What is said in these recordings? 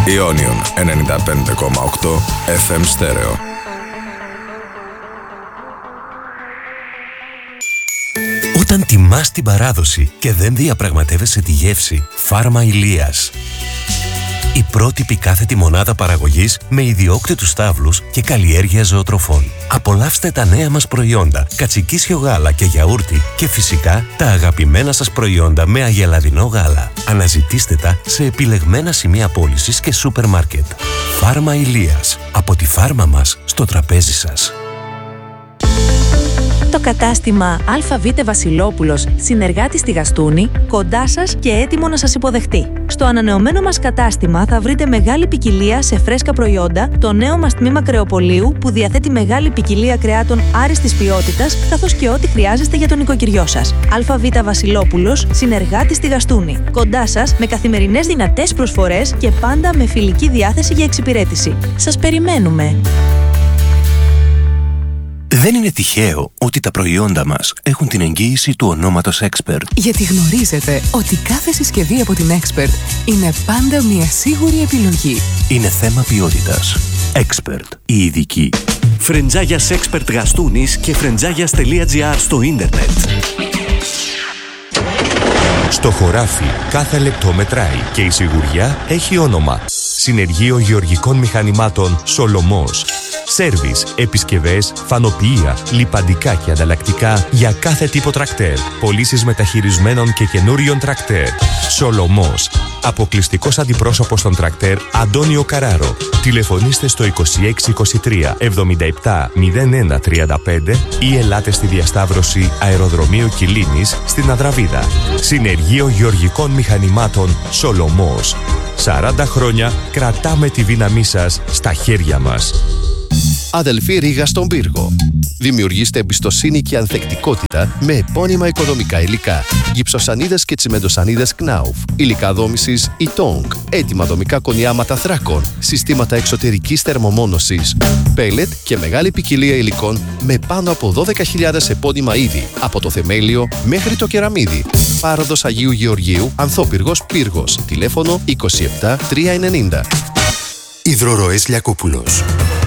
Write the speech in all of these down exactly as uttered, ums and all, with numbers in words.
Ιόνιον ενενήντα πέντε κόμμα οκτώ εφ εμ στέρεο. Όταν τιμάς την παράδοση και δεν διαπραγματεύεσαι τη γεύση, Φάρμα Ηλίας. Η πρότυπη κάθετη μονάδα παραγωγής με ιδιόκτητους στάβλους και καλλιέργεια ζωοτροφών. Απολαύστε τα νέα μας προϊόντα, κατσικίσιο γάλα και γιαούρτι και φυσικά τα αγαπημένα σας προϊόντα με αγελαδινό γάλα. Αναζητήστε τα σε επιλεγμένα σημεία πώλησης και σούπερ μάρκετ. Φάρμα Ηλίας. Από τη φάρμα μας στο τραπέζι σας. Το κατάστημα ΑΒ Βασιλόπουλος, συνεργάτη στη Γαστούνη, κοντά σας και έτοιμο να σας υποδεχτεί. Στο ανανεωμένο μας κατάστημα θα βρείτε μεγάλη ποικιλία σε φρέσκα προϊόντα, το νέο μας τμήμα κρεοπολίου που διαθέτει μεγάλη ποικιλία κρεάτων άριστης ποιότητας, καθώς και ό,τι χρειάζεστε για τον οικοκυριό σας. ΑΒ Βασιλόπουλος, συνεργάτη στη Γαστούνη. Κοντά σας με καθημερινές δυνατές προσφορές και πάντα με φιλική διάθεση για εξυπηρέτηση. Σας περιμένουμε! Δεν είναι τυχαίο ότι τα προϊόντα μας έχουν την εγγύηση του ονόματος Expert. Γιατί γνωρίζετε ότι κάθε συσκευή από την Expert είναι πάντα μια σίγουρη επιλογή. Είναι θέμα ποιότητας. Expert. Η ειδική. Φρεντζάγιας Expert Γαστούνης και φρεντζάγιας τελεία τζι άρ στο ίντερνετ. Στο χωράφι κάθε λεπτό μετράει και η σιγουριά έχει όνομα. Συνεργείο Γεωργικών Μηχανημάτων Σολομός. Σέρβις, επισκευές, φανοποιεία, λιπαντικά και ανταλλακτικά για κάθε τύπο τρακτέρ. Πωλήσεις μεταχειρισμένων και καινούριων τρακτέρ. Σολομός. Αποκλειστικός αντιπρόσωπος των τρακτέρ Αντώνιο Καράρο. Τηλεφωνήστε στο είκοσι έξι είκοσι τρία εβδομήντα επτά μηδέν ένα τριάντα πέντε ή ελάτε στη διασταύρωση Αεροδρομίου Κιλίνης στην Αδραβίδα. Συνεργείο Γεωργικών Μηχανημάτων Σολομός. σαράντα χρόνια κρατάμε τη δύναμή σας στα χέρια μας. Αδελφή Ρήγα στον πύργο. Δημιουργήστε εμπιστοσύνη και ανθεκτικότητα με επώνυμα οικοδομικά υλικά. Γυψοσανίδες και τσιμεντοσανίδες Knauf. Υλικά δόμησης Itong. Έτοιμα δομικά κονιάματα θράκων. Συστήματα εξωτερικής θερμομόνωσης. Πέλετ και μεγάλη ποικιλία υλικών με πάνω από δώδεκα χιλιάδες επώνυμα είδη. Από το θεμέλιο μέχρι το κεραμίδι. Πάροδος Αγίου Γεωργίου, Ανθόπυργος Πύργος. Τηλέφωνο είκοσι επτά τριακόσια ενενήντα. Υδροροές Λιακόπουλος.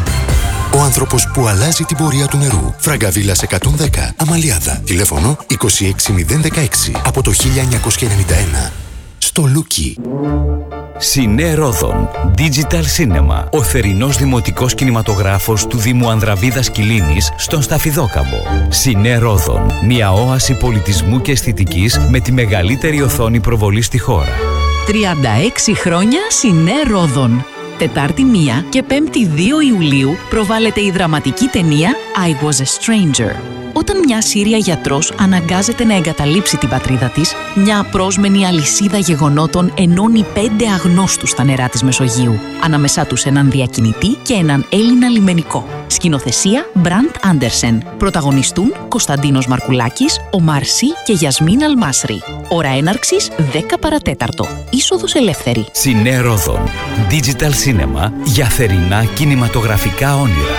Ο άνθρωπος που αλλάζει την πορεία του νερού. Φραγκαβίλας εκατόν δέκα, Αμαλιάδα. Τηλέφωνο είκοσι έξι μηδέν δεκαέξι από το χίλια εννιακόσια ενενήντα ένα. Στο Λούκι. Σινέ Ρόδον Digital Cinema. Ο θερινός δημοτικός κινηματογράφος του Δήμου Ανδραβίδας Κιλίνης στον Σταφιδόκαμπο. Σινέ Ρόδον. Μια όαση πολιτισμού και αισθητικής με τη μεγαλύτερη οθόνη προβολή στη χώρα. τριάντα έξι χρόνια Σινέ Ρόδον. Τετάρτη μία και Πέμπτη δύο Ιουλίου προβάλλεται η δραματική ταινία I Was a Stranger. Όταν μια Σύρια γιατρός αναγκάζεται να εγκαταλείψει την πατρίδα της, μια απρόσμενη αλυσίδα γεγονότων ενώνει πέντε αγνώστους στα νερά της Μεσογείου, ανάμεσά τους έναν διακινητή και έναν Έλληνα λιμενικό. Σκηνοθεσία Μπραντ Άντερσεν. Πρωταγωνιστούν Κωνσταντίνος Μαρκουλάκης, Ομάρ Σι και Γιασμίν Αλμάσρη. Ώρα έναρξης δέκα παρατέταρτο. Είσοδος ελεύθερη. Σινέ Ρόδον Digital Cinema για θερινά κινηματογραφικά όνειρα.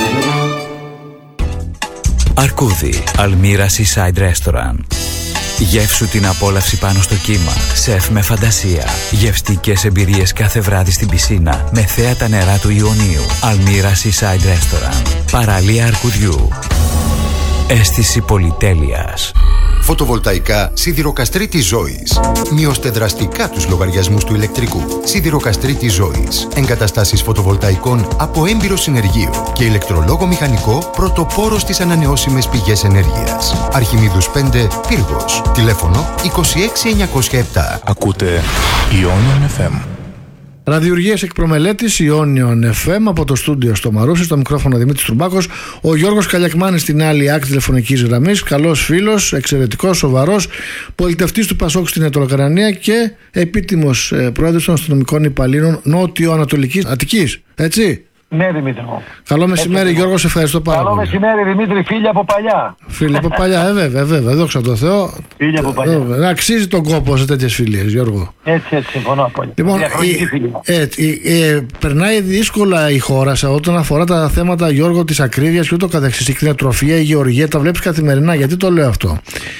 Αρκούδι, Αλμύρα Seaside Restaurant. Γεύσου την απόλαυση πάνω στο κύμα, σεφ με φαντασία. Γευστικές εμπειρίες κάθε βράδυ στην πισίνα, με θέα τα νερά του Ιωνίου. Αλμύρα Seaside Restaurant. Παραλία Αρκουδιού. Αίσθηση πολυτέλειας. Φωτοβολταϊκά Σιδηροκαστρίτης Ζώης. Μειώστε δραστικά τους λογαριασμούς του ηλεκτρικού. Σιδηροκαστρίτης Ζώης. Εγκαταστάσεις φωτοβολταϊκών από έμπειρο συνεργείο και ηλεκτρολόγο μηχανικό πρωτοπόρο στις ανανεώσιμες πηγές ενέργειας. Αρχιμίδους πέντε, Πύργος. Τηλέφωνο είκοσι έξι εννιακόσια επτά. Ακούτε Ιόνιον εφ εμ. Ραδιουργίες εκ προμελέτης, Ιόνιον εφ εμ, από το στούντιο στο Μαρούσι, στο μικρόφωνο Δημήτρης Τρουμπάκος. Ο Γιώργος Καλιακμάνης στην άλλη άκρη τηλεφωνικής γραμμής. Καλός φίλος, εξαιρετικός, σοβαρός, πολιτευτής του Πασόκ στην Ετωλοκαρνανία και επίτιμος ε, πρόεδρος των αστυνομικών υπαλλήλων Νότιο-Ανατολικής Αττικής. Έτσι. Ναι, Δημήτρη μου. Καλό μεσημέρι, Γιώργο, σε ευχαριστώ πάρα Καλό πολύ. Καλό μεσημέρι, Δημήτρη, φίλοι από παλιά. Φίλοι από παλιά, ε, βέβαια, βέβαια, δόξα τω Θεώ. Φίλοι από παλιά. Να αξίζει τον κόπο σε τέτοιες φιλίες, Γιώργο. Έτσι, έτσι, συμφωνώ απόλυτα. Λοιπόν, ε, ε, ε, ε, περνάει δύσκολα η χώρα σε όταν αφορά τα θέματα, Γιώργο, της ακρίβειας και ούτω καθεξής. Η κτηνοτροφία, η γεωργία, τα βλέπεις καθημερινά. Γιατί το λέω αυτό?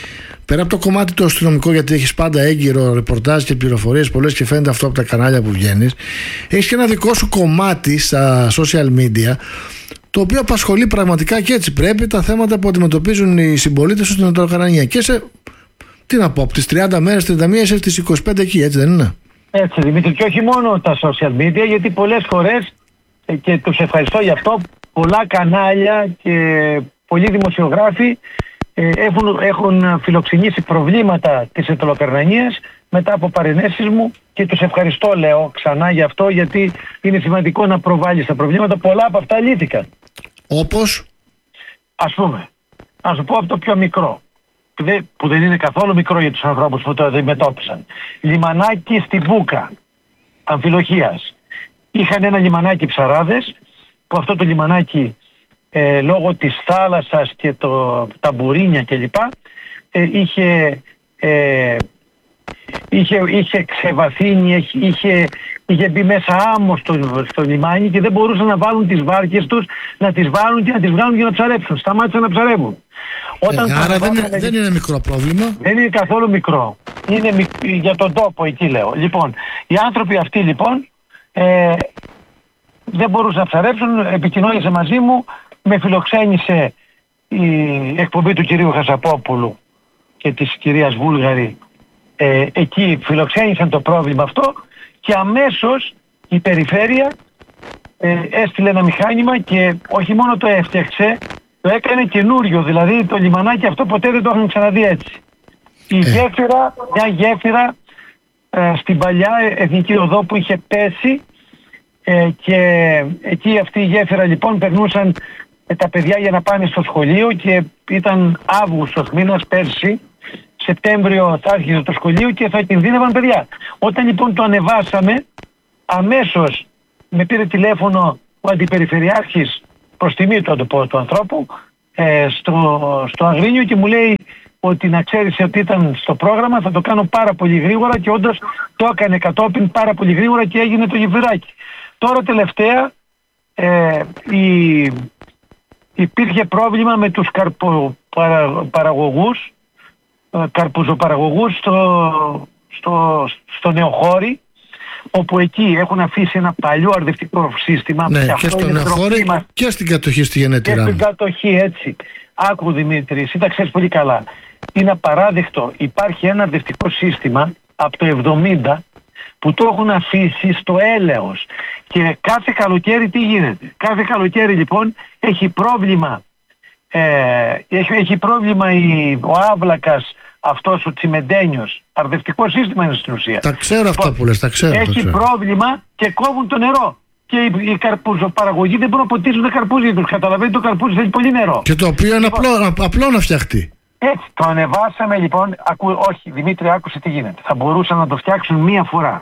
πέρα από το κομμάτι το αστυνομικό, γιατί έχεις πάντα έγκυρο ρεπορτάζ και πληροφορίες πολλές και φαίνεται αυτό από τα κανάλια που βγαίνεις, έχεις και ένα δικό σου κομμάτι στα social media, το οποίο απασχολεί πραγματικά, και έτσι πρέπει, τα θέματα που αντιμετωπίζουν οι συμπολίτες στην Νοτιοκαρανία. Και σε, τι να πω, από τις τριάντα μέρες, τριάντα μία είσαι στις είκοσι πέντε εκεί, έτσι δεν είναι? Έτσι, Δημήτρη, και όχι μόνο τα social media, γιατί πολλές φορές, και τους ευχαριστώ γι' αυτό, πολλά κανάλια και πολλοί δημοσιογράφοι έχουν, έχουν φιλοξενήσει προβλήματα της Ιταλοκαρνανίας μετά από παρενέσεις μου, και τους ευχαριστώ, λέω ξανά γι' αυτό, γιατί είναι σημαντικό να προβάλλεις τα προβλήματα. Πολλά από αυτά λύθηκαν. Όπως? Ας πούμε, να σου πω από το πιο μικρό, που δεν είναι καθόλου μικρό για τους ανθρώπους που το αντιμετώπισαν. Λιμανάκι στην Μπούκα, Αμφιλοχίας. Είχαν ένα λιμανάκι ψαράδες, που αυτό το λιμανάκι ε, λόγω της θάλασσας και το, τα μπουρίνια κλπ. Ε, είχε, ε, είχε, είχε ξεβαθύνει, είχε, είχε, είχε μπει μέσα άμμο στο, στο λιμάνι και δεν μπορούσαν να βάλουν τις βάρκες τους, να τις βάλουν και να τις βγάλουν για να ψαρέψουν. Σταμάτησαν να ψαρεύουν. Όταν ε, άρα δεν είναι, δεν είναι μικρό πρόβλημα. Δεν είναι καθόλου μικρό. Είναι μικ... για τον τόπο εκεί, λέω. Λοιπόν, οι άνθρωποι αυτοί λοιπόν ε, δεν μπορούσαν να ψαρέψουν, επικοινώνησε μαζί μου, με φιλοξένησε η εκπομπή του κυρίου Χασαπόπουλου και της κυρίας Βούλγαρη. Ε, εκεί φιλοξένησαν το πρόβλημα αυτό και αμέσως η περιφέρεια ε, έστειλε ένα μηχάνημα και όχι μόνο το έφτιαξε, το έκανε καινούριο, δηλαδή το λιμανάκι αυτό ποτέ δεν το είχαν ξαναδεί έτσι. Η ε. γέφυρα, μια γέφυρα ε, στην παλιά εθνική οδό που είχε πέσει, ε, και εκεί αυτή η γέφυρα λοιπόν περνούσαν ε, τα παιδιά για να πάνε στο σχολείο, και ήταν Αύγουστος μήνας πέρσι, Σεπτέμβριο θα άρχισε το σχολείο και θα κινδύνευαν παιδιά. Όταν λοιπόν το ανεβάσαμε, αμέσως με πήρε τηλέφωνο ο αντιπεριφερειάρχης, προς τιμή του, του, του ανθρώπου, ε, στο, στο Αγρίνιο, και μου λέει ότι να ξέρεις ότι ήταν στο πρόγραμμα, θα το κάνω πάρα πολύ γρήγορα, και όντως το έκανε κατόπιν πάρα πολύ γρήγορα και έγινε το γεφυράκι. Τώρα τελευταία ε, η, υπήρχε πρόβλημα με τους καρποπαραγωγούς, ε, καρπουζοπαραγωγούς στο, στο, στο Νεοχώρι, όπου εκεί έχουν αφήσει ένα παλιό αρδευτικό σύστημα. Ναι, και, και στο Νεοχώρι και στην κατοχή στη Γενέτειρα. Και στην κατοχή, έτσι. Άκου Δημήτρη, εσύ τα ξέρεις πολύ καλά. Είναι απαράδεκτο. Υπάρχει ένα αρδευτικό σύστημα από το εβδομήντα που το έχουν αφήσει στο έλεος. Και κάθε καλοκαίρι τι γίνεται? Κάθε καλοκαίρι λοιπόν έχει πρόβλημα, ε, έχει, έχει πρόβλημα η, ο άβλακας, αυτός ο τσιμεντένιος. Αρδευτικό σύστημα είναι στην ουσία. Τα ξέρω αυτά που λες, τα ξέρω. Έχει τα ξέρω. πρόβλημα και κόβουν το νερό. Και οι, οι καρπουζοπαραγωγοί δεν μπορούν να ποτίσουν τα καρπούζια τους. Καταλαβαίνει, το καρπούζι θέλει πολύ νερό. Και το οποίο είναι απλό, απλό να φτιαχτεί. Έτσι, το ανεβάσαμε λοιπόν. Ακού, όχι, Δημήτρη, άκουσε τι γίνεται. Θα μπορούσαν να το φτιάξουν μία φορά.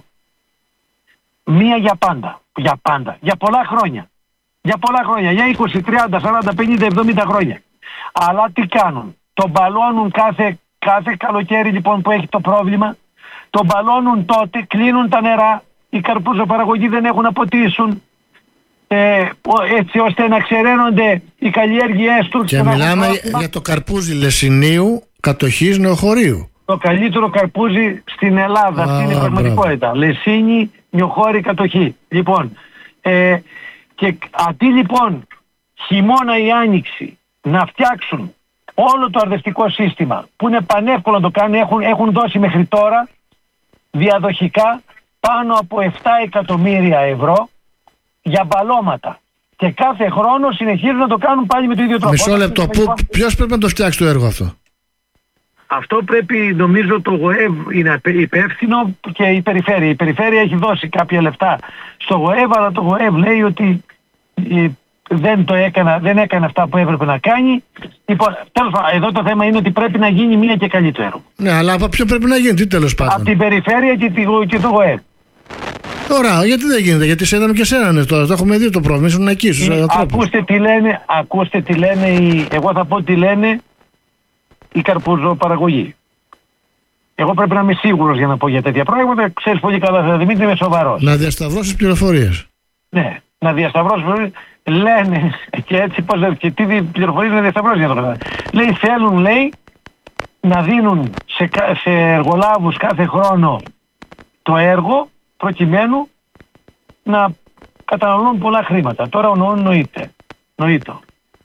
Μία για πάντα. Για πάντα. Για πολλά χρόνια. Για πολλά χρόνια. Για είκοσι, τριάντα, σαράντα, πενήντα, εβδομήντα χρόνια. Αλλά τι κάνουν? Το μπαλώνουν κάθε, κάθε καλοκαίρι λοιπόν που έχει το πρόβλημα. Το μπαλώνουν τότε, κλείνουν τα νερά. Οι καρπούζοπαραγωγοί δεν έχουν να ποτίσουν. Ε, έτσι ώστε να ξεραίνονται οι καλλιέργειές τους. Και μιλάμε για το καρπούζι Λεσσηνίου κατοχής Νεοχωρίου. Το καλύτερο καρπούζι στην Ελλάδα. Α, αυτή είναι η πραγματικότητα. Λεσσίνη, Νεοχώρη, κατοχή. Λοιπόν, ε, και αντί λοιπόν χειμώνα ή άνοιξη να φτιάξουν όλο το αρδευτικό σύστημα, που είναι πανεύκολο να το κάνουν, έχουν, έχουν δώσει μέχρι τώρα διαδοχικά πάνω από επτά εκατομμύρια ευρώ για μπαλώματα. Και κάθε χρόνο συνεχίζουν να το κάνουν πάλι με το ίδιο τρόπο. Μισό λεπτό. Ποιος πρέπει να το φτιάξει το έργο αυτό? Αυτό πρέπει, νομίζω, το ΓΟΕΒ είναι υπεύθυνο και η περιφέρεια. Η περιφέρεια έχει δώσει κάποια λεφτά στο ΓΟΕΒ, αλλά το ΓΟΕΒ λέει ότι δεν, το έκανα, δεν έκανε αυτά που έπρεπε να κάνει. Λοιπόν, τέλος πάντων, εδώ το θέμα είναι ότι πρέπει να γίνει μία και καλύτερο. Ναι, αλλά από ποιο πρέπει να γίνει, τι τέλος πάντων? Από την περιφέρεια και, τη, και το ΓΟΕΒ. Ωραία, γιατί δεν γίνεται? Γιατί σε είδαμε και σένανε τώρα. Το έχουμε δει το πρόβλημα. Ήσουν εκεί στους ανθρώπους. Ακούστε τι λένε, ακούστε τι λένε οι, εγώ θα πω τι λένε οι καρπουζοπαραγωγοί. Εγώ πρέπει να είμαι σίγουρος για να πω για τέτοια πράγματα. Ξέρεις πολύ καλά, Δημήτρη, είμαι σοβαρός. Να διασταυρώσεις πληροφορίες. Ναι, να διασταυρώσεις πληροφορίες. Λένε και έτσι, πώς, και τι πληροφορίες να διασταυρώσεις για το কথা. Λέει, θέλουν, λέει, να δίνουν σε, σε εργολάβους κάθε χρόνο το έργο προκειμένου να καταναλώνουν πολλά χρήματα. Τώρα ο νοών νοείται. Νοήτο.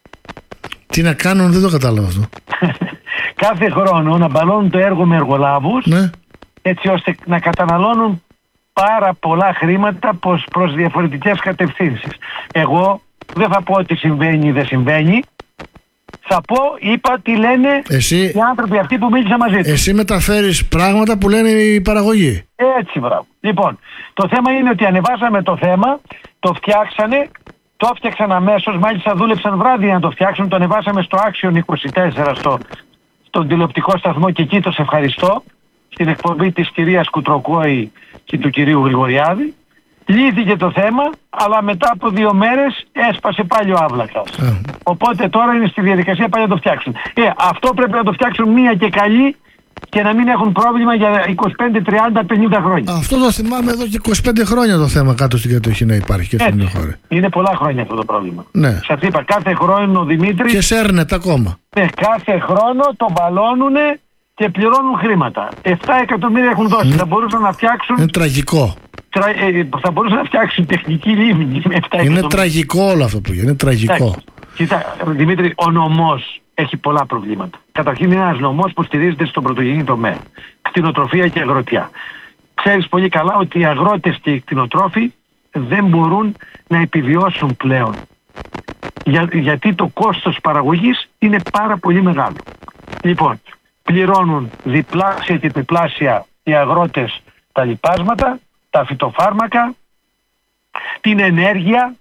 Τι να κάνουν, δεν το κατάλαβα αυτό. Κάθε χρόνο να μπαλώνουν το έργο με εργολάβους, ναι, έτσι ώστε να καταναλώνουν πάρα πολλά χρήματα προς, προς διαφορετικές κατευθύνσεις. Εγώ δεν θα πω ότι συμβαίνει ή δεν συμβαίνει. Θα πω, είπα τι λένε εσύ, οι άνθρωποι αυτοί που μίλησα μαζί τους. Εσύ μεταφέρεις πράγματα που λένε οι παραγωγοί. Έτσι, μπράβο. Λοιπόν, το θέμα είναι ότι ανεβάσαμε το θέμα, το φτιάξανε, το έφτιαξαν αμέσως, μάλιστα δούλεψαν βράδυ να το φτιάξουν, το ανεβάσαμε στο Action είκοσι τέσσερα, στο, στον τηλεοπτικό σταθμό και εκεί το σε ευχαριστώ, στην εκπομπή της κυρίας Κουτροκόη και του κυρίου Γρηγοριάδη. Λύθηκε το θέμα, αλλά μετά από δύο μέρες έσπασε πάλι ο άβλακας. Yeah. Οπότε τώρα είναι στη διαδικασία πάλι να το φτιάξουν. Ε, αυτό πρέπει να το φτιάξουν μία και καλή και να μην έχουν πρόβλημα για είκοσι πέντε, τριάντα, πενήντα χρόνια. Αυτό το θυμάμαι εδώ και είκοσι πέντε χρόνια το θέμα κάτω στην κατοχή να υπάρχει και στην χώρα. Είναι πολλά χρόνια αυτό το πρόβλημα. Ναι. Σας είπα, κάθε χρόνο ο Δημήτρης... Και σέρνεται ακόμα. Ναι, κάθε χρόνο το μπαλώνουνε και πληρώνουν χρήματα. επτά εκατομμύρια έχουν δώσει. Mm. Θα μπορούσαν να φτιάξουν... Είναι τραγικό. Τρα... Ε, θα μπορούσαν να φτιάξουν τεχνική λίμνη με επτά εκατομμύρια. Είναι τραγικό όλο αυτό που γίνεται. Είναι τραγικό. Κοίτα, Δημήτρη, ο νομός έχει πολλά προβλήματα. Καταρχήν είναι ένας νομός που στηρίζεται στον πρωτογενή τομέα. Κτηνοτροφία και αγροτιά. Ξέρεις πολύ καλά ότι οι αγρότες και οι κτηνοτρόφοι δεν μπορούν να επιβιώσουν πλέον. Για, γιατί το κόστος παραγωγής είναι πάρα πολύ μεγάλο. Λοιπόν, πληρώνουν διπλάσια και τριπλάσια οι αγρότες τα λιπάσματα, τα φυτοφάρμακα, την ενέργεια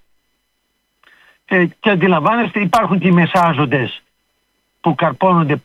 ε, και αντιλαμβάνεστε υπάρχουν και οι μεσάζοντες που καρπώνονται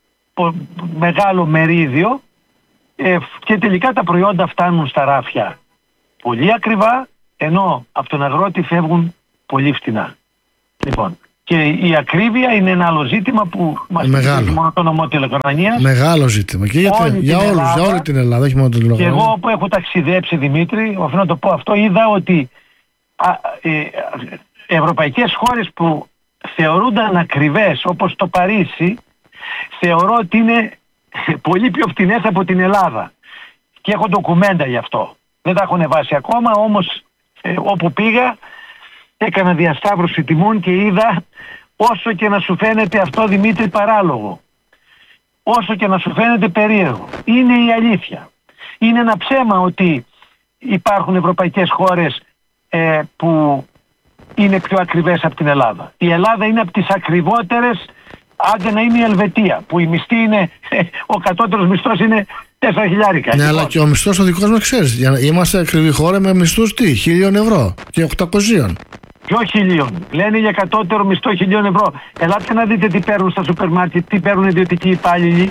μεγάλο μερίδιο ε, και τελικά τα προϊόντα φτάνουν στα ράφια πολύ ακριβά, ενώ από τον αγρότη φεύγουν πολύ φτηνά. Λοιπόν, και η ακρίβεια είναι ένα άλλο ζήτημα που μας πει μόνο το νομό τηλεκονανίας. Μεγάλο ζήτημα και για, για όλους, Ελλάδα, για όλη την Ελλάδα, όχι μόνο το τηλεκονανία. Και εγώ που έχω ταξιδέψει, Δημήτρη, οφείλω να το πω αυτό, είδα ότι α, ε, ευρωπαϊκές χώρες που θεωρούνταν ακριβές, όπως το Παρίσι, θεωρώ ότι είναι πολύ πιο φτηνές από την Ελλάδα. Και έχω ντοκουμέντα γι' αυτό. Δεν τα έχουν βάσει ακόμα, όμως ε, όπου πήγα έκανα διασταύρωση τιμών και είδα, όσο και να σου φαίνεται αυτό, Δημήτρη, παράλογο, όσο και να σου φαίνεται περίεργο, είναι η αλήθεια. Είναι ένα ψέμα ότι υπάρχουν ευρωπαϊκές χώρες ε, που είναι πιο ακριβές από την Ελλάδα. Η Ελλάδα είναι από τις ακριβότερες, άντε να είναι η Ελβετία, που η μισθή είναι, ο κατώτερος μισθός είναι τέσσερα χιλιάρικα. Ναι, αλλά και ο μισθός ο δικός μας, ξέρεις, είμαστε ακριβή χώρα με μισθούς τι, χίλιων ευρώ και οκτακοσίων. Ποιο χιλίων, λένε για κατώτερο μισθό χιλιών ευρώ. Ελάτε να δείτε τι παίρνουν στα σούπερ μάρκετ, τι παίρνουν ιδιωτικοί υπάλληλοι.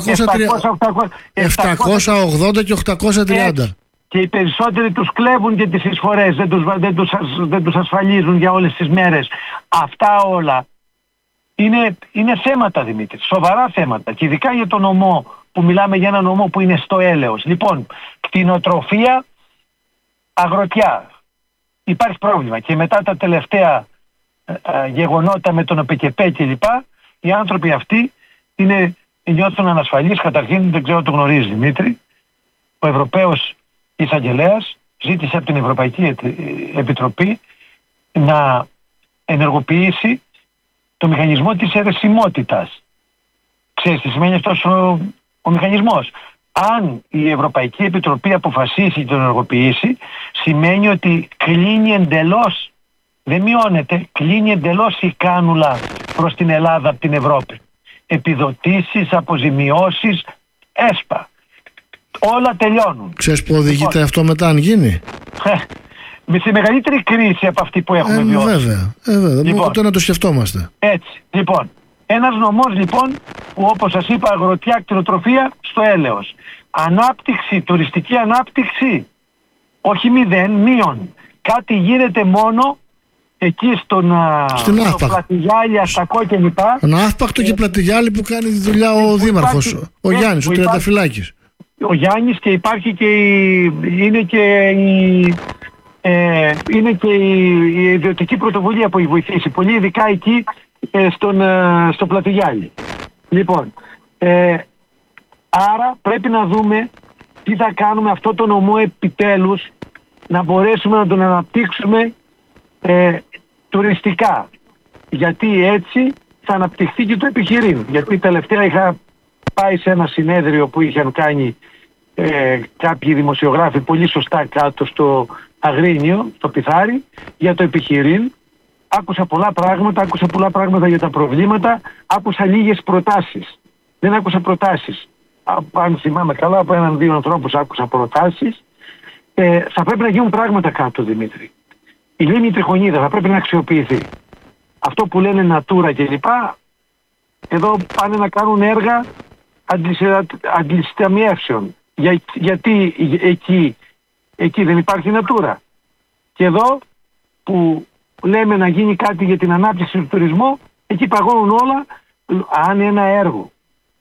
επτακόσια ογδόντα και οκτακόσια τριάντα. Έτσι. Και οι περισσότεροι τους κλέβουν και τις εισφορές, δεν τους, δεν, τους, δεν τους ασφαλίζουν για όλες τις μέρες. Αυτά όλα είναι, είναι θέματα, Δημήτρη, σοβαρά θέματα. Και ειδικά για τον νομό, που μιλάμε για ένα νομό που είναι στο έλεος. Λοιπόν, κτηνοτροφία, αγροτιά. Υπάρχει πρόβλημα. Και μετά τα τελευταία ε, ε, γεγονότα με τον ΟΠΕΚΕΠΕ και λοιπά, οι άνθρωποι αυτοί είναι, νιώθουν ανασφαλείς. Καταρχήν, δεν ξέρω το γνωρίζει, Δημήτρη, ο Ευρωπαίος Εισαγγελέας ζήτησε από την Ευρωπαϊκή Επιτροπή να ενεργοποιήσει το μηχανισμό της αιρεσιμότητας. Ξέρεις τι σημαίνει αυτός ο, ο μηχανισμός? Αν η Ευρωπαϊκή Επιτροπή αποφασίσει και τον ενεργοποιήσει, σημαίνει ότι κλείνει εντελώς, δεν μειώνεται, κλείνει εντελώς η κάνουλα προς την Ελλάδα από την Ευρώπη. Επιδοτήσεις, αποζημιώσεις, έσπα. Όλα τελειώνουν. Ξέρεις που οδηγείται λοιπόν αυτό μετά αν γίνει? Με τη μεγαλύτερη κρίση από αυτή που έχουμε ε, βιώσει. Βέβαια, ε, βέβαια. Λοιπόν, ούτε να το σκεφτόμαστε. Έτσι. Λοιπόν, ένας νομός λοιπόν που, όπως σας είπα, αγροτιά, κτηνοτροφία στο έλεος. Ανάπτυξη, τουριστική ανάπτυξη, όχι μηδέν, μείον. Κάτι γίνεται μόνο εκεί στον στο Πλατιγιάλη, Αστακό και λοιπά. Στον Αύπακτο ε, και Πλατιγιάλη που κάνει τη δουλειά ο Δήμαρχος, υπάρχει, ο Γιάννης, ο Τριανταφυλάκης. Ο Γιάννης, και υπάρχει και η, είναι και η, ε, είναι και η, η ιδιωτική πρωτοβουλία που έχει βοηθήσει πολύ, ειδικά εκεί ε, στον, ε, στο Πλατιγιάλη. Λοιπόν, ε, Άρα πρέπει να δούμε τι θα κάνουμε αυτό το νομό επιτέλους, να μπορέσουμε να τον αναπτύξουμε ε, τουριστικά. Γιατί έτσι θα αναπτυχθεί και το επιχειρήν. Γιατί τελευταία είχα πάει σε ένα συνέδριο που είχαν κάνει ε, κάποιοι δημοσιογράφοι πολύ σωστά κάτω στο Αγρίνιο, στο Πιθάρι, για το επιχειρήν. Άκουσα πολλά πράγματα, άκουσα πολλά πράγματα για τα προβλήματα, άκουσα λίγες προτάσεις. Δεν άκουσα προτάσεις. Αν θυμάμαι καλά, από έναν δύο ανθρώπους άκουσα προτάσεις. Ε, θα πρέπει να γίνουν πράγματα κάτω, Δημήτρη. Η λίμνη Τριχονίδα θα πρέπει να αξιοποιηθεί. Αυτό που λένε Natura κλπ. Εδώ πάνε να κάνουν έργα αντισυνταμιεύσεων. Για, γιατί εκεί, εκεί δεν υπάρχει Natura. Και εδώ που λέμε να γίνει κάτι για την ανάπτυξη του τουρισμού, εκεί παγώνουν όλα. Αν ένα έργο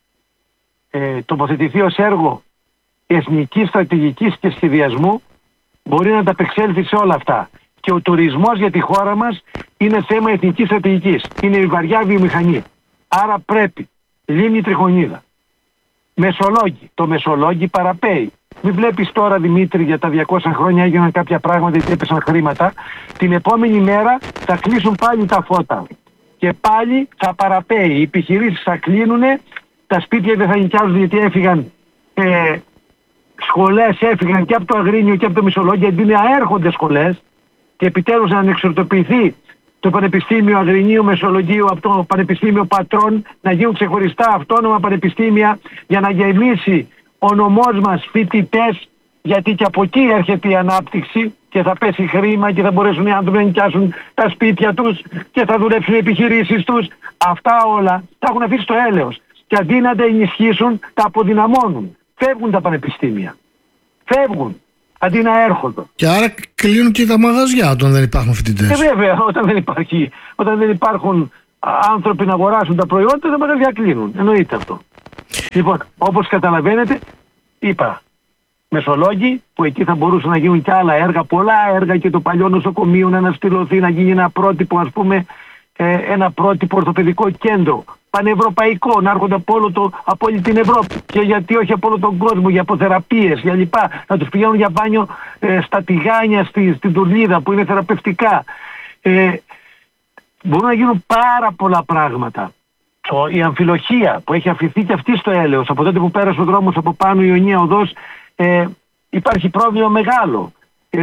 ε, τοποθετηθεί ως έργο εθνικής στρατηγικής και σχεδιασμού, μπορεί να ανταπεξέλθει σε όλα αυτά. Και ο τουρισμός για τη χώρα μας είναι θέμα εθνικής στρατηγικής. Είναι η βαριά βιομηχανία. Άρα πρέπει λίμνη Τριχονίδα, Μεσολόγγι. Το Μεσολόγγι παραπέει. Μην βλέπεις τώρα, Δημήτρη, για τα διακόσια χρόνια έγιναν κάποια πράγματα γιατί έπεσαν χρήματα. Την επόμενη μέρα θα κλείσουν πάλι τα φώτα. Και πάλι θα παραπέει. Οι επιχειρήσεις θα κλείνουν, τα σπίτια δεν θα νοικιάζουν γιατί έφυγαν ε, σχολές, έφυγαν και από το Αγρίνιο και από το Μεσολόγγι, αντί να έρχονται σχολές και επιτέλους να ανεξαρτοποιηθεί το Πανεπιστήμιο Αγρινίου Μεσολογγίου από το Πανεπιστήμιο Πατρών, να γίνουν ξεχωριστά αυτόνομα πανεπιστήμια για να γεμίσει ο νομός μας φοιτητές, γιατί και από εκεί έρχεται η ανάπτυξη και θα πέσει χρήμα και θα μπορέσουν οι άνθρωποι να νοικιάσουν τα σπίτια τους και θα δουλέψουν οι επιχειρήσεις τους. Αυτά όλα τα έχουν αφήσει στο έλεος και αντί να τα ενισχύσουν τα αποδυναμώνουν. Φεύγουν τα πανεπιστήμια. Φεύγουν. Αντί να έρχονται. Και άρα κλείνουν και τα μαγαζιά όταν δεν υπάρχουν φοιτητές. Ε, βέβαια, όταν δεν, υπάρχει, όταν δεν υπάρχουν άνθρωποι να αγοράσουν τα προϊόντα, τα μαγαζιά κλείνουν. Εννοείται αυτό. Λοιπόν, όπως καταλαβαίνετε, είπα Μεσολόγγι, που εκεί θα μπορούσαν να γίνουν και άλλα έργα, πολλά έργα, και το παλιό νοσοκομείο να αναστηλωθεί, να γίνει ένα πρότυπο, ας πούμε, ε, ένα πρότυπο ορθοπαιδικό κέντρο. Πανευρωπαϊκό, να έρχονται από, όλο το, από όλη την Ευρώπη και γιατί όχι από όλο τον κόσμο, για αποθεραπείες, για λοιπά, να τους πηγαίνουν για μπάνιο ε, στα τηγάνια, στη, στην Τουρνίδα που είναι θεραπευτικά. Ε, μπορούν να γίνουν πάρα πολλά πράγματα. Το, η αμφιλοχεία που έχει αφηθεί και αυτή στο έλεος, από τότε που πέρασε ο δρόμος από πάνω η Ιωνία Οδός, ε, υπάρχει πρόβλημα μεγάλο. Ε,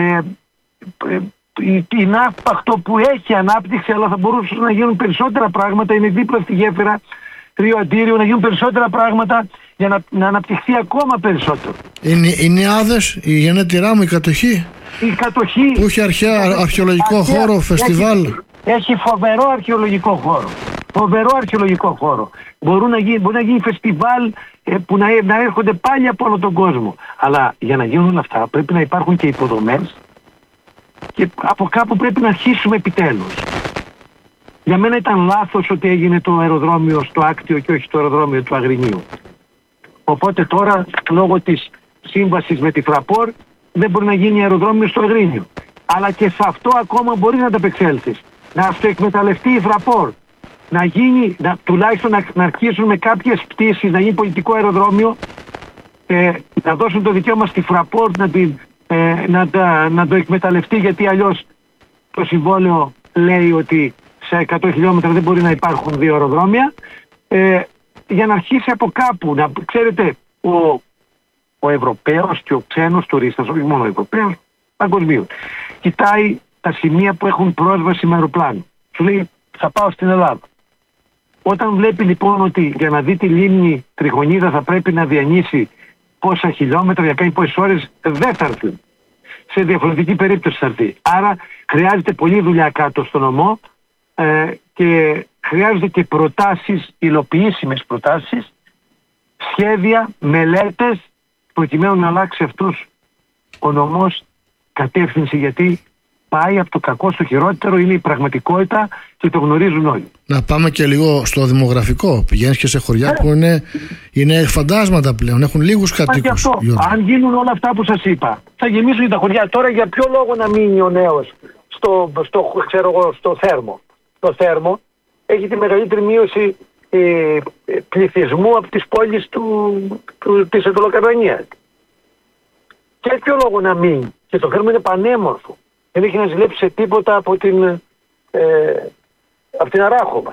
ε, Η, η Ναύπαχτο που έχει ανάπτυξη, αλλά θα μπορούσαν να γίνουν περισσότερα πράγματα, είναι δίπλα στη γέφυρα Ρίο Αντίριο, να γίνουν περισσότερα πράγματα για να, να αναπτυχθεί ακόμα περισσότερο. Είναι οι Νιάδες, η γενέτειρά μου, η κατοχή. Η κατοχή. Που έχει αρχαία αρχαιολογικό αρχαία, χώρο, φεστιβάλ. Έχει, έχει φοβερό αρχαιολογικό χώρο. Φοβερό αρχαιολογικό χώρο. Μπορούν να γίνει, μπορεί να γίνει φεστιβάλ ε, που να, να έρχονται πάλι από όλο τον κόσμο. Αλλά για να γίνουν όλα αυτά πρέπει να υπάρχουν και υποδομές. Και από κάπου πρέπει να αρχίσουμε επιτέλους. Για μένα ήταν λάθος ότι έγινε το αεροδρόμιο στο Άκτιο και όχι το αεροδρόμιο του Αγρινίου. Οπότε τώρα, λόγω της σύμβασης με τη Φραπόρ, δεν μπορεί να γίνει αεροδρόμιο στο Αγρίνιο. Αλλά και σε αυτό ακόμα μπορεί να ανταπεξέλθεις. Να αυτοεκμεταλλευτεί η Φραπόρ. Να γίνει, να, τουλάχιστον να, να αρχίσουν με κάποιες πτήσεις, να γίνει πολιτικό αεροδρόμιο, ε, να δώσουν το δικαίωμα στη Φραπόρ να την... Ε, να, τα, να το εκμεταλλευτεί, γιατί αλλιώς το συμβόλαιο λέει ότι σε εκατό χιλιόμετρα δεν μπορεί να υπάρχουν δύο αεροδρόμια, ε, για να αρχίσει από κάπου. Να, ξέρετε, ο, ο Ευρωπαίος και ο ξένος τουρίστας, όχι μόνο ο Ευρωπαίος, παγκοσμίως, κοιτάει τα σημεία που έχουν πρόσβαση με αεροπλάνο. Σου λέει θα πάω στην Ελλάδα. Όταν βλέπει λοιπόν ότι για να δει τη λίμνη Τριχονίδα θα πρέπει να διανύσει πόσα χιλιόμετρα, για κάνει πόσες ώρες, δεν θα έρθει. Σε διαφορετική περίπτωση θα έρθει. Άρα χρειάζεται πολλή δουλειά κάτω στο νομό ε, και χρειάζεται και προτάσεις, υλοποιήσιμες προτάσεις, σχέδια, μελέτες, προκειμένου να αλλάξει αυτός ο νομός κατεύθυνση, γιατί πάει από το κακό στο χειρότερο, είναι η πραγματικότητα και το γνωρίζουν όλοι. Να πάμε και λίγο στο δημογραφικό. Πηγαίνεις και σε χωριά ε. που είναι, είναι φαντάσματα πλέον, έχουν λίγους κατοίκους. Αν γίνουν όλα αυτά που σας είπα, θα γεμίσουν τα χωριά. Τώρα για ποιο λόγο να μείνει ο νέος στο, στο, ξέρω εγώ, στο Θέρμο. Το Θέρμο έχει τη μεγαλύτερη μείωση ε, πληθυσμού από τις πόλεις του, του, της Ετωλοκαρνανίας. Και ποιο λόγο να μην. Και το Κέρμα είναι πανέμορφο. Δεν έχει να ζηλέψει σε τίποτα από την, ε, από την Αράχοβα.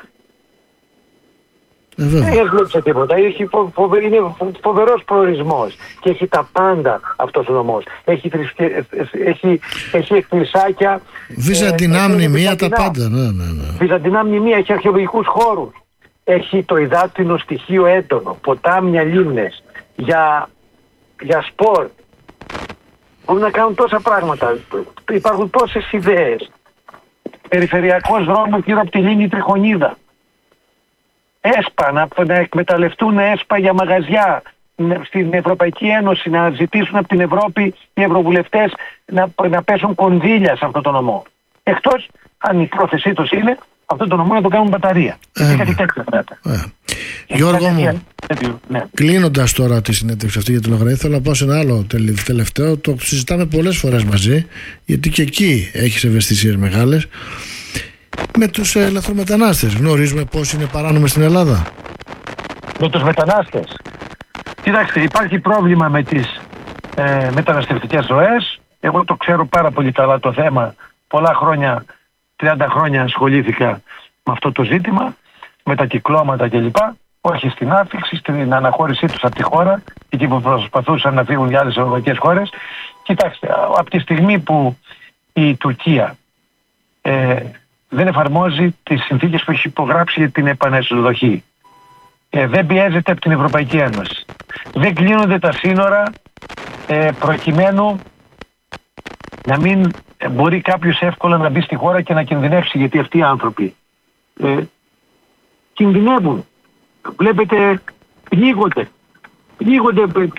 Ε, δεν έχει να ζηλέψει σε τίποτα. Έχει φο, φοβε, είναι φοβερός προορισμός. Και έχει τα πάντα αυτός ο νομός. Έχει, θρησκε, έχει, έχει εκκλησάκια. Βυζαντινά μνημεία, τα πάντα. Ναι, ναι, ναι. Βυζαντινά μνημεία, έχει αρχαιολογικούς χώρους. Έχει το υδάτινο στοιχείο έντονο. Ποτάμια, λίμνες. Για, για σπορ. Μπορούν να κάνουν τόσα πράγματα. Υπάρχουν τόσες ιδέες. Περιφερειακός δρόμος γύρω από τη λίμνη Τριχονίδα. ΕΣΠΑ, να, να εκμεταλλευτούν ΕΣΠΑ για μαγαζιά στην Ευρωπαϊκή Ένωση, να ζητήσουν από την Ευρώπη οι ευρωβουλευτές να, να πέσουν κονδύλια σε αυτό το νομό. Εκτός αν η πρόθεσή τους είναι αυτό το νομό να το κάνουν μπαταρία. Ε, κάτι τέτοιο πράγματα. Ε. Γιώργο μου, ναι. Κλείνοντας τώρα τη συνέντευξη αυτή για τη λογαριασμό, θέλω να πάω σε ένα άλλο τελευταίο. Το συζητάμε πολλές φορές μαζί, γιατί και εκεί έχεις ευαισθησίες μεγάλες. Με τους ε, λαθρομετανάστες, γνωρίζουμε πώς είναι παράνομες στην Ελλάδα. Με τους μετανάστες. Κοιτάξτε, υπάρχει πρόβλημα με τις ε, μεταναστευτικές ροές. Εγώ το ξέρω πάρα πολύ καλά το θέμα. Πολλά χρόνια, τριάντα χρόνια ασχολήθηκα με αυτό το ζήτημα, με τα κυκλώματα κλπ. Όχι στην άφηξη, στην αναχώρησή τους από τη χώρα, εκεί που προσπαθούσαν να φύγουν για άλλες ευρωπαϊκές χώρες. Κοιτάξτε, από τη στιγμή που η Τουρκία ε, δεν εφαρμόζει τις συνθήκες που έχει υπογράψει για την επανεσοδοχή, ε, δεν πιέζεται από την Ευρωπαϊκή Ένωση, δεν κλείνονται τα σύνορα ε, προκειμένου να μην μπορεί κάποιος εύκολα να μπει στη χώρα και να κινδυνεύσει, γιατί αυτοί οι άνθρωποι ε, κινδυνεύουν. Βλέπετε, πνίγονται. Πνίγονται,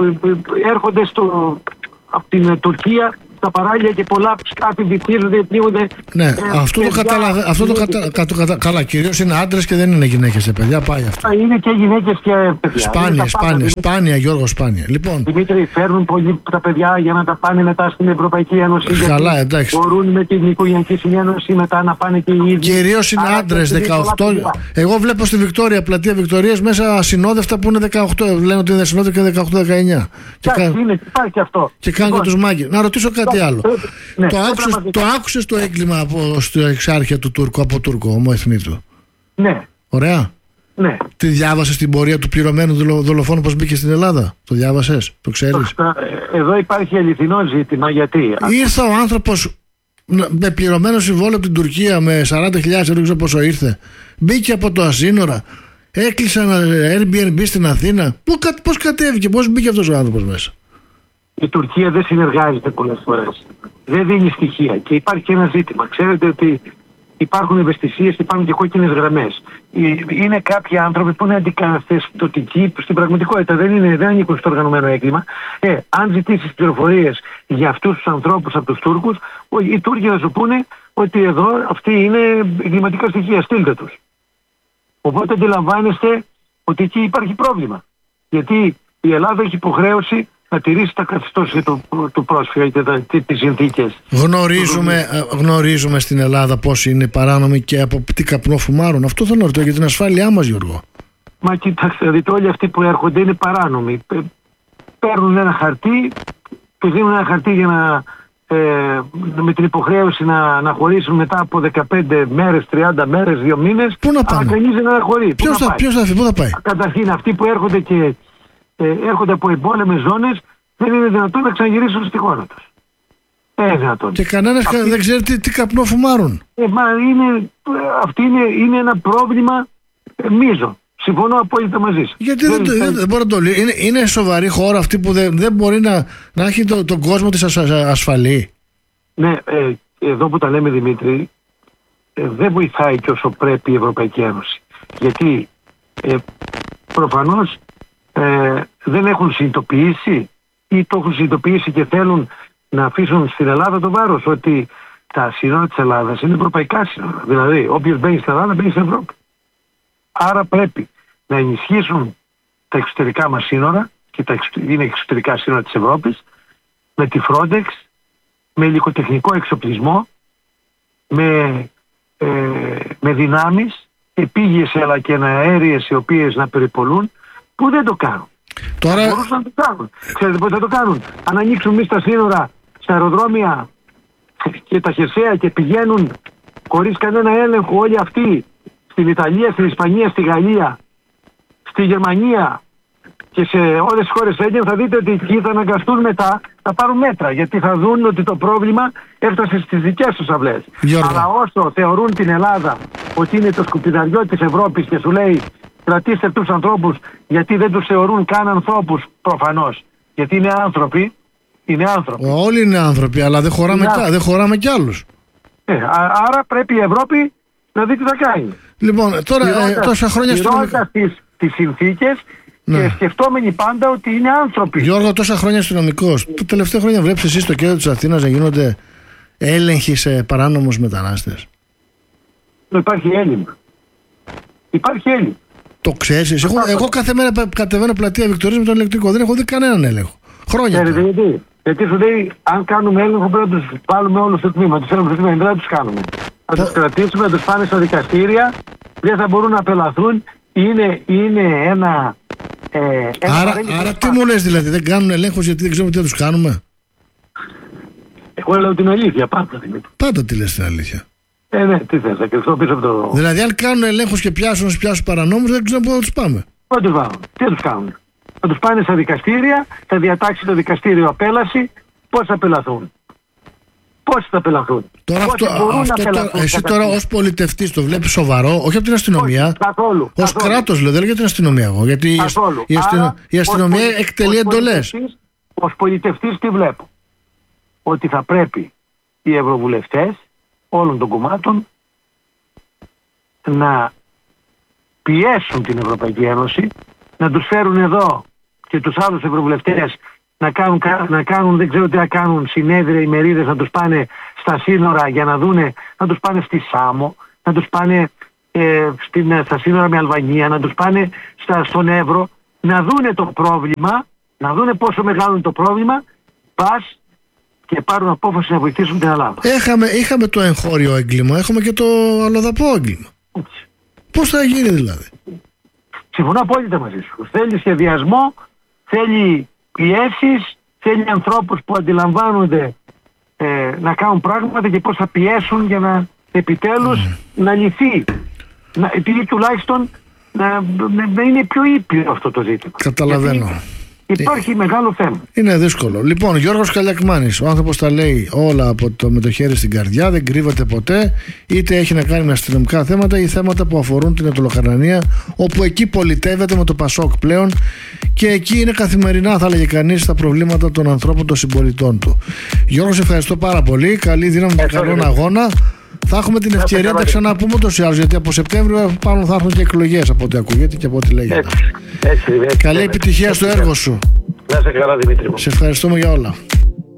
έρχονται στο, από την Τουρκία στα παράλια και πολλά σκάφη βυθίζονται, πνίγονται. Ναι, ε, αυτό παιδιά, το καταλαβαίνω. Αυτό το κατα, κατα, κατα, καλά, κυρίως είναι άντρες και δεν είναι γυναίκες, παιδιά, πάει αυτό. Είναι και γυναίκες και παιδιά. Σπάνια, σπάνια, σπάνια, Γιώργο, σπάνια. Λοιπόν, Δημήτρη, φέρνουν πολύ τα παιδιά για να τα πάνε μετά στην Ευρωπαϊκή Ένωση. Καλά, εντάξει. Μπορούν με την οικογενειακή συνένωση μετά να πάνε και οι ίδιοι. Κυρίως είναι άντρες, δεκαοκτώ. Εγώ βλέπω στη Βικτόρια, πλατεία Βικτορίας, μέσα ασυνόδευτα που είναι δεκαοκτώ. Λένε ότι είναι ασυνόδευτα και δεκαοκτώ δεκαεννιά. Και υπάρχει αυτό. Και κάνουν τους μάγκες. Να ρωτήσω κάτι άλλο. Ναι, το, άκουσες, το άκουσες το έγκλημα από, στο εξάρχεια του Τούρκου, από Τούρκο, ομοεθνή του. Ναι. Ωραία. Ναι. Τη διάβασες την πορεία του πληρωμένου δολο, δολοφόνου πώς μπήκε στην Ελλάδα? Το διάβασες, το ξέρεις? Εδώ υπάρχει αληθινό ζήτημα, γιατί ήρθε ο άνθρωπος με πληρωμένο συμβόλαιο από την Τουρκία με σαράντα χιλιάδες ευρώ, δεν ξέρω πόσο ήρθε. Μπήκε από το ασύνορα, έκλεισε ένα Airbnb στην Αθήνα. Πώς κατέβηκε, πώς μπήκε αυτός ο άνθρωπος μέσα? Η Τουρκία δεν συνεργάζεται πολλές φορές. Δεν δίνει στοιχεία. Και υπάρχει και ένα ζήτημα. Ξέρετε ότι υπάρχουν ευαισθησίες και υπάρχουν και κόκκινες γραμμές. Είναι κάποιοι άνθρωποι που είναι αντικαταστατικοί στην πραγματικότητα. Δεν, είναι, δεν ανήκουν στο οργανωμένο έγκλημα. Ε, αν ζητήσεις πληροφορίες για αυτούς τους ανθρώπους από τους Τούρκους, οι Τούρκοι θα σου πούνε ότι εδώ αυτοί είναι εγκληματικά στοιχεία. Στείλτε τους. Οπότε αντιλαμβάνεστε ότι εκεί υπάρχει πρόβλημα. Γιατί η Ελλάδα έχει υποχρέωση να τηρήσει τα καθεστώς του, του πρόσφυγα και τις συνθήκες. Γνωρίζουμε, γνωρίζουμε στην Ελλάδα πώς είναι παράνομοι και από τι καπνό φουμάρουν. Αυτό θέλω να ρωτήσω για την ασφάλειά μας, Γιώργο. Μα κοιτάξτε, δείτε, όλοι αυτοί που έρχονται είναι παράνομοι. Παίρνουν ένα χαρτί, τους δίνουν ένα χαρτί για να, ε, με την υποχρέωση να, να χωρίσουν μετά από δεκαπέντε μέρες, τριάντα μέρες, δύο μήνες. Πού να πάνε? Κανείς δεν χωρεί. Ποιος θα, ποιος θα, πού θα πάει? Καταρχήν αυτοί που έρχονται και ε, έρχονται από εμπόλεμες ζώνες, δεν είναι δυνατόν να ξαναγυρίσουν στη χώρα τους. Δεν είναι δυνατόν. Και κανένας αυτή... δεν ξέρει τι, τι καπνό φουμάρουν. Ε, μα είναι, αυτή είναι, είναι ένα πρόβλημα ε, μείζον. Συμφωνώ απόλυτα μαζί σας. Γιατί δεν, δεν, δεν, δεν μπορεί να το λέει. Είναι, είναι σοβαρή χώρα αυτή που δεν, δεν μπορεί να, να έχει το, τον κόσμο της ασ, ασφαλή. Ναι, ε, εδώ που τα λέμε, Δημήτρη, ε, δεν βοηθάει και όσο πρέπει η Ευρωπαϊκή Ένωση. Γιατί ε, προφανώς ε, δεν έχουν συνειδητοποιήσει ή το έχουν συνειδητοποιήσει και θέλουν να αφήσουν στην Ελλάδα το βάρος ότι τα σύνορα της Ελλάδας είναι ευρωπαϊκά σύνορα. Δηλαδή, όποιος μπαίνει στην Ελλάδα μπαίνει στην Ευρώπη. Άρα πρέπει να ενισχύσουν τα εξωτερικά μας σύνορα, και τα είναι εξωτερικά σύνορα της Ευρώπης, με τη Frontex, με υλικοτεχνικό εξοπλισμό, με, ε, με δυνάμεις επίγειες αλλά και αέριες οι οποίες να περιπολούν, που δεν το κάνουν. Τώρα... Μπορούσαν να το κάνουν. Ξέρετε πώς θα το κάνουν? Αν ανοίξουν εμείς τα σύνορα στα αεροδρόμια και τα χερσαία και πηγαίνουν χωρίς κανένα έλεγχο όλοι αυτοί στην Ιταλία, στην Ισπανία, στη Γαλλία, στη Γερμανία και σε όλες τις χώρες Σέγγεν, θα δείτε ότι εκεί θα αναγκαστούν μετά να πάρουν μέτρα, γιατί θα δουν ότι το πρόβλημα έφτασε στις δικές τους αυλές. Αλλά όσο θεωρούν την Ελλάδα ότι είναι το σκουπιδαριό της Ευρώπης και σου λέει κρατήστε τους ανθρώπους, γιατί δεν τους θεωρούν καν ανθρώπους, προφανώς, γιατί είναι άνθρωποι, είναι άνθρωποι. Όλοι είναι άνθρωποι, αλλά δεν χωράμε, κα, δεν χωράμε κι άλλους. Ε, άρα πρέπει η Ευρώπη να δει τι θα κάνει. Λοιπόν, τώρα ε, τόσα χρόνια αστυνομικά. Τις, τις συνθήκες, ναι, και σκεφτόμενοι πάντα ότι είναι άνθρωποι. Γιώργο, τόσα χρόνια αστυνομικός. Τα τελευταία χρόνια βλέπεις εσύ στο κέντρο της Αθήνας να γίνονται έλεγχοι σε παράνομους μετανάστες? Υπάρχει έλλειμμα. Υπάρχει έλλειμμα. Το ξέρεις? Εγώ, εγώ κάθε μέρα κατεβαίνω πλατεία Βικτωρίας με τον ηλεκτρικό. Δεν έχω δει κανέναν έλεγχο. Χρόνια. Ξέρετε γιατί? Γιατί σου λέει, αν κάνουμε έλεγχο πρέπει να τους βάλουμε όλους στο τμήμα. Τους έλεγχους στο τμήμα, δεν θα τους κάνουμε. Θα τους κρατήσουμε, να τους πάνε στα δικαστήρια, δεν θα μπορούν να απελαθούν. Είναι, είναι ένα... Ε, ένα άρα άρα τι μου λες δηλαδή, δεν κάνουν ελέγχους γιατί δεν ξέρουμε τι θα τους κάνουμε? Εγώ λέω την αλήθεια, πάντα. Πάντα τι λες την αλήθεια. Ε, ναι, τι θες, θα κρυφτώ πίσω από το... Δηλαδή αν κάνουν ελέγχους και πιάσουν τους πιάσουν παρανόμους, δεν ξέρουμε πού θα τους πάμε. Πού θα τους πάμε, τι θα τους κάνουν? Θα τους πάνε στα δικαστήρια, θα διατάξει το δικαστήριο απέλαση, πώς θα απελαθούν. Πώς θα απελαθούν. Τώρα αυτό, αυτό τώρα, εσύ τώρα ως πολιτευτής το βλέπεις σοβαρό, όχι από την αστυνομία. Όχι, καθόλου. Ως κράτος λέω, δεν λέω για την αστυνομία εγώ. Γιατί καθόλου. η, αστυνο, Άρα, η αστυνομία ως εκτελεί εντολές. Ως πολιτευτής τι βλέπω? Ότι θα πρέπει οι ευρωβουλευτές όλων των κομμάτων να πιέσουν την Ευρωπαϊκή Ένωση, να τους φέρουν εδώ και τους άλλους ευρωβουλευτές να κάνουν, να κάνουν, δεν ξέρω τι να κάνουν, συνέδρια, ημερίδες, να τους πάνε στα σύνορα για να δούνε, να τους πάνε στη Σάμο, να τους πάνε ε, στην, στα σύνορα με Αλβανία, να τους πάνε στα, στον Εύρο, να δούνε το πρόβλημα, να δούνε πόσο μεγάλο είναι το πρόβλημα, πας και πάρουν απόφαση να βοηθήσουν την Ελλάδα. Έχαμε, είχαμε το εγχώριο έγκλημα, έχουμε και το αλλοδαπό έγκλημα. Έτσι. Πώς θα γίνει δηλαδή? Συμφωνώ απόλυτα μαζί σου. Θέλει σχεδιασμό, θέλει πιέσεις, θέλει ανθρώπους που αντιλαμβάνονται ε, να κάνουν πράγματα και πώς θα πιέσουν για να επιτέλους mm. να λυθεί. Να, επειδή τουλάχιστον να, να, να είναι πιο ήπιο αυτό το ζήτημα. Καταλαβαίνω. Γιατί υπάρχει ε, μεγάλο θέμα. Είναι δύσκολο. Λοιπόν, Γιώργος Καλιακμάνης, ο άνθρωπος τα λέει όλα από το με το χέρι στην καρδιά, δεν κρύβεται ποτέ, είτε έχει να κάνει με αστυνομικά θέματα ή θέματα που αφορούν την Αιτωλοκαρνανία, όπου εκεί πολιτεύεται με το Πασόκ πλέον και εκεί είναι καθημερινά, θα έλεγε κανείς, τα προβλήματα των ανθρώπων, των συμπολιτών του. Γιώργο, σε ευχαριστώ πάρα πολύ. Καλή δύναμη και καλόν αγώνα. Θα έχουμε την ευκαιρία να τα ξαναπούμε ούτως ή άλλως, γιατί από Σεπτέμβριο πάνω θα έρθουν και εκλογές από ό,τι ακούγεται και από ό,τι λέγεται. Έτσι, έτσι, έτσι, Καλή επιτυχία στο έργο σου. Να είσαι καλά, Δημήτρη μου. Σε ευχαριστούμε για όλα.